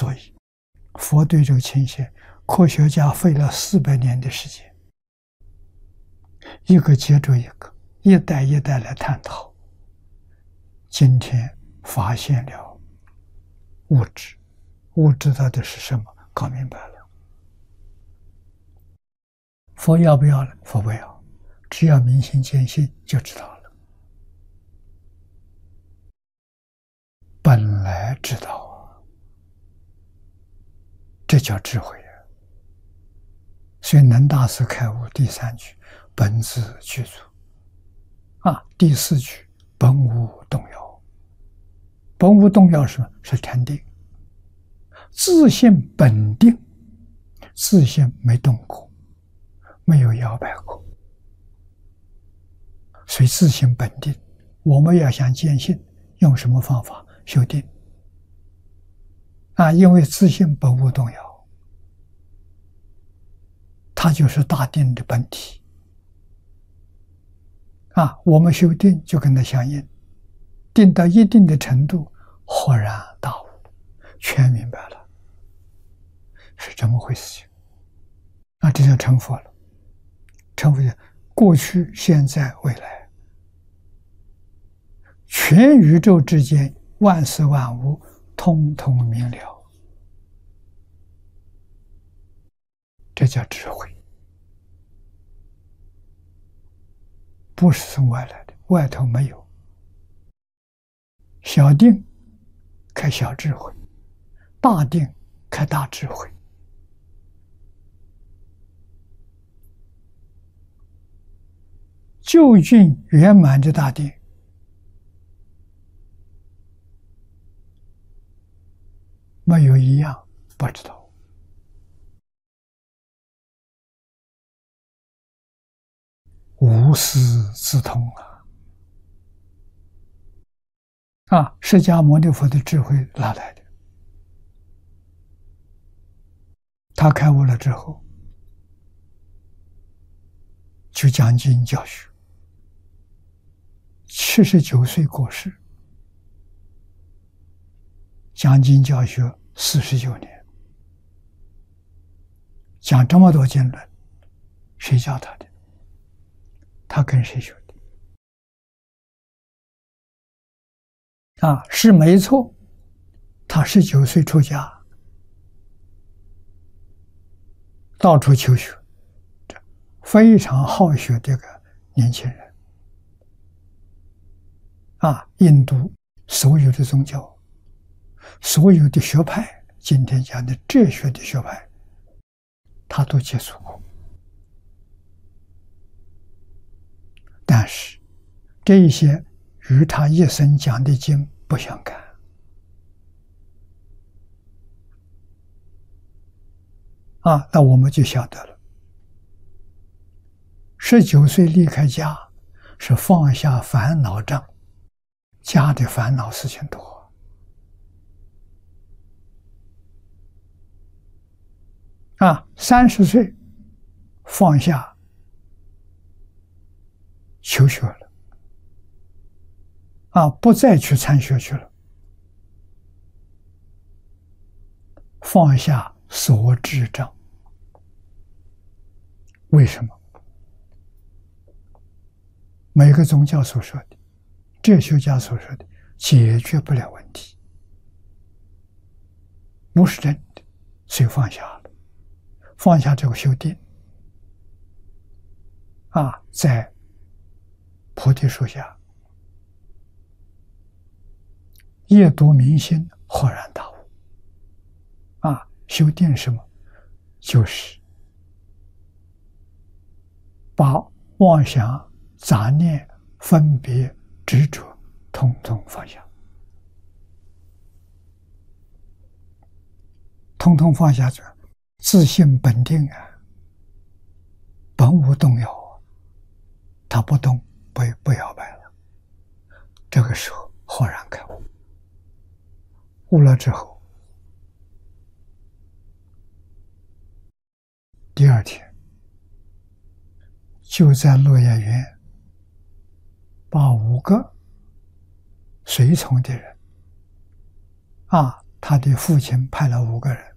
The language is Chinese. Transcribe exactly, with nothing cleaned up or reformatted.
所以佛对这个情形，科学家费了四百年的时间，一个接着一个，一代一代来探讨。今天发现了物质，物质到底是什么？搞明白了。佛要不要了？佛不要，只要明心见性就知道了。本来知道啊，这叫智慧啊。所以能大师开悟第三句，本自具足啊，第四句本无动摇。本无动摇是什么？是禅定，自性本定，自性没动过，没有摇摆过，所以自性本定。我们要想见性，用什么方法？修定啊，因为自性本无动摇，它就是大定的本体啊。我们修定就跟它相应，定到一定的程度，豁然大悟，全明白了，是这么回事情。那这就成佛了。成佛就过去、现在、未来，全宇宙之间万事万物，通通明了，这叫智慧，不是从外来的，外头没有。小定开小智慧，大定开大智慧。究竟圆满的大定，没有一样不知道。无师自通啊！啊，释迦牟尼佛的智慧哪来的？他开悟了之后，就讲经教学，七十九岁过世，讲经教学四十九年，讲这么多经论，谁教他的？他跟谁学的？啊，是没错，他十九岁出家，到处求学，非常好学这个年轻人。啊，印度所有的宗教，所有的学派，今天讲的哲学的学派，他都接触过。但是这一些与他一生讲的经不相干啊，那我们就晓得了。十九岁离开家，是放下烦恼障，家的烦恼事情多啊。三十岁放下求学了啊，不再去参学去了，放下所知障。为什么？每个宗教所说的，哲学家所说的，解决不了问题，不是真的，所以放下了。放下这个修定啊，在菩提树下夜读明心，豁然大悟啊！修定什么？就是把妄想、杂念、分别、执着统统放下，统统放下者，自性本定啊，本无动摇啊，它不动，不不摇摆了。这个时候豁然开悟，悟了之后，第二天就在落叶园，把五个随从的人啊他的父亲派了五个人